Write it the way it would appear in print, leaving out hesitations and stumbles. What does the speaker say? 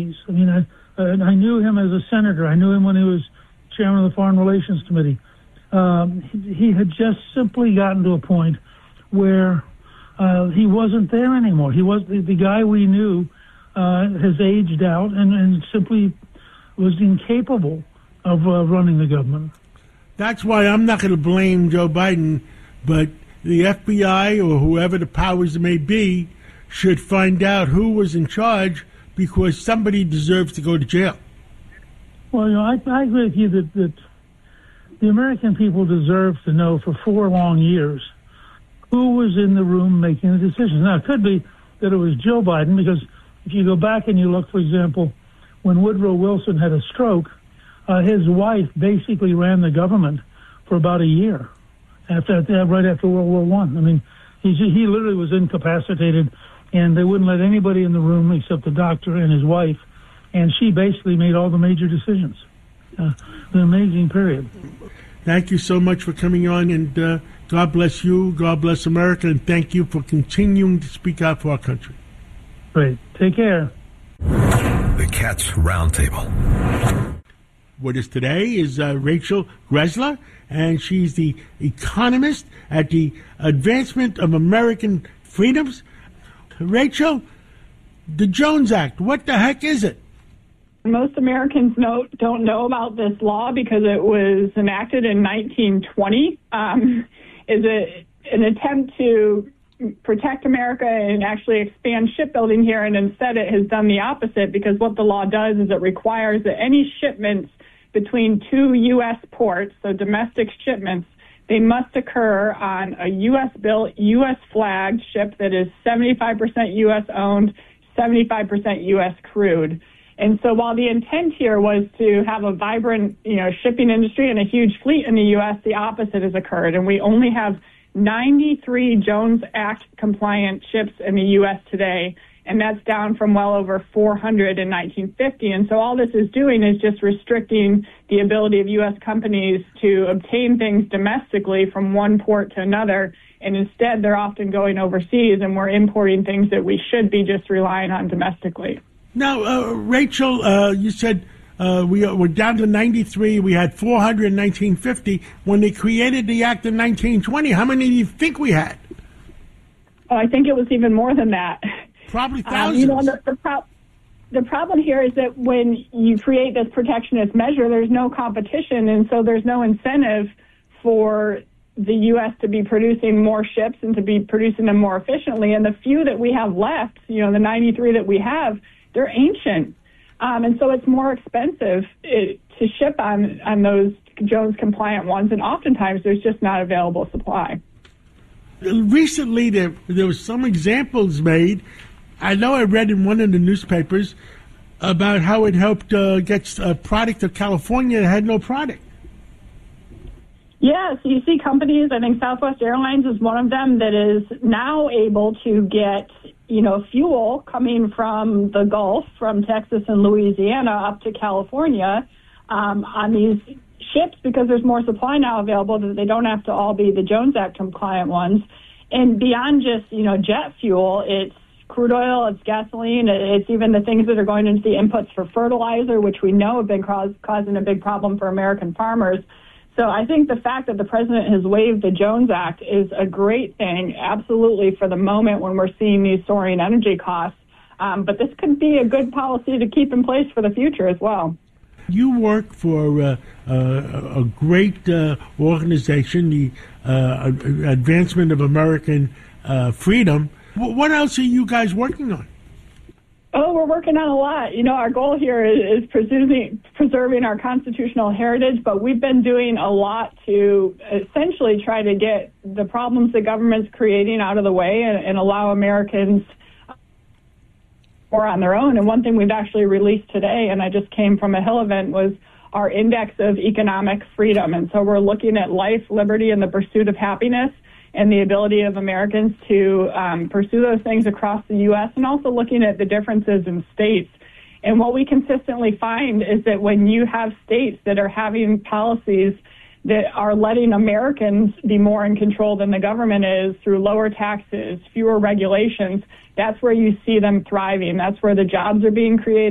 I mean, I knew him as a senator. I knew him when he was chairman of the Foreign Relations Committee. He had just simply gotten to a point where he wasn't there anymore. He was the guy we knew has aged out and simply was incapable of running the government. That's why I'm not going to blame Joe Biden, but the FBI or whoever the powers may be should find out who was in charge, because somebody deserves to go to jail. Well, I agree with you that the American people deserve to know for 4 long years who was in the room making the decisions. Now, it could be that it was Joe Biden, because if you go back and you look, for example, when Woodrow Wilson had a stroke, his wife basically ran the government for about a year right after World War I. I mean, he literally was incapacitated, and they wouldn't let anybody in the room except the doctor and his wife, and she basically made all the major decisions. An amazing period. Thank you so much for coming on, and God bless you, God bless America, and thank you for continuing to speak out for our country. Great. Take care. The Cats Roundtable. With us today is Rachel Greszler, and she's the economist at the Advancement of American Freedoms. Rachel, the Jones Act, what the heck is it? Most Americans don't know about this law because it was enacted in 1920. Is it an attempt to protect America and actually expand shipbuilding here, and instead it has done the opposite, because what the law does is it requires that any shipments between 2 U.S. ports, so domestic shipments, they must occur on a U.S.-built, U.S.-flagged ship that is 75% U.S.-owned, 75% U.S. crewed. And so while the intent here was to have a vibrant, shipping industry and a huge fleet in the U.S., the opposite has occurred. And we only have 93 Jones Act compliant ships in the U.S. today, and that's down from well over 400 in 1950. And so all this is doing is just restricting the ability of U.S. companies to obtain things domestically from one port to another, and instead they're often going overseas, and we're importing things that we should be just relying on domestically. Now, Rachel, you said we're down to 93. We had 400 in 1950. When they created the act in 1920, how many do you think we had? Oh, I think it was even more than that. Probably thousands. The problem here is that when you create this protectionist measure, there's no competition, and so there's no incentive for the U.S. to be producing more ships and to be producing them more efficiently. And the few that we have left, the 93 that we have, they're ancient. And so it's more expensive to ship on those Jones-compliant ones, and oftentimes there's just not available supply. Recently, there was some examples made. I know I read in one of the newspapers about how it helped get a product to California that had no product. Yes, you see companies, I think Southwest Airlines is one of them, that is now able to get, fuel coming from the Gulf, from Texas and Louisiana up to California on these ships, because there's more supply now available, that they don't have to all be the Jones Act compliant ones. And beyond just, jet fuel, it's crude oil, it's gasoline, it's even the things that are going into the inputs for fertilizer, which we know have been causing a big problem for American farmers. So I think the fact that the president has waived the Jones Act is a great thing, absolutely, for the moment when we're seeing these soaring energy costs. But this could be a good policy to keep in place for the future as well. You work for a great organization, the Advancement of American Freedom. What else are you guys working on? Oh, we're working on a lot. Our goal here is preserving our constitutional heritage, but we've been doing a lot to essentially try to get the problems the government's creating out of the way and allow Americans more on their own. And one thing we've actually released today, and I just came from a Hill event, was our Index of Economic Freedom. And so we're looking at life, liberty, and the pursuit of happiness, and the ability of Americans to pursue those things across the U.S., and also looking at the differences in states. And what we consistently find is that when you have states that are having policies that are letting Americans be more in control than the government is through lower taxes, fewer regulations, that's where you see them thriving. That's where the jobs are being created.